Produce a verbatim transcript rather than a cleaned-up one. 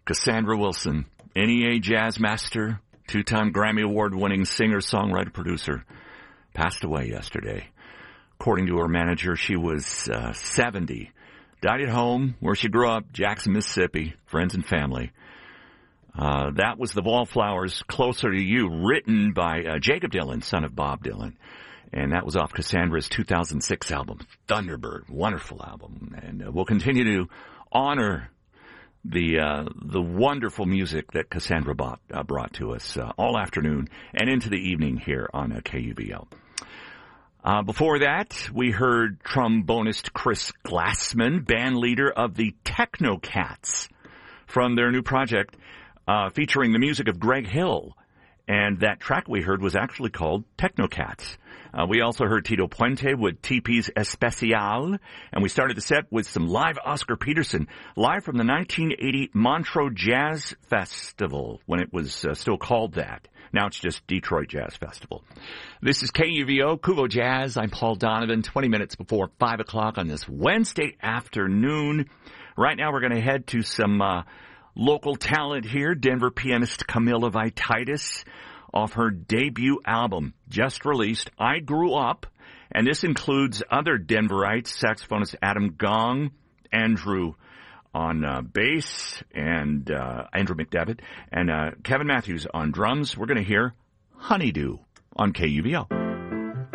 Cassandra Wilson, N E A jazz master, two-time Grammy Award-winning singer, songwriter, producer, passed away yesterday. According to her manager, she was uh, seventy. Died at home where she grew up, Jackson, Mississippi, friends and family. Uh, that was The Wallflowers, Closer to You, written by uh, Jacob Dylan, son of Bob Dylan. And that was off Cassandra's two thousand six album, Thunderbird. Wonderful album. And uh, we'll continue to honor the uh, the wonderful music that Cassandra bought, uh, brought to us uh, all afternoon and into the evening here on uh, K U V O. Uh, before that, we heard trombonist Chris Glassman, band leader of the Technocats, from their new project uh, featuring the music of Greg Hill. And that track we heard was actually called Technocats. Uh, we also heard Tito Puente with T P's Especial, and we started the set with some live Oscar Peterson, live from the nineteen eighty Montreux Jazz Festival, when it was uh, still called that. Now it's just Detroit Jazz Festival. This is K U V O, Kuvo Jazz. I'm Paul Donovan, twenty minutes before five o'clock on this Wednesday afternoon. Right now we're going to head to some uh, local talent here. Denver pianist Camilla Vititis, off her debut album, just released, I Grew Up, and this includes other Denverites, saxophonist Adam Gong, Andrew on uh, bass, and uh, Andrew McDevitt, and uh, Kevin Matthews on drums. We're going to hear Honeydew on K U V O.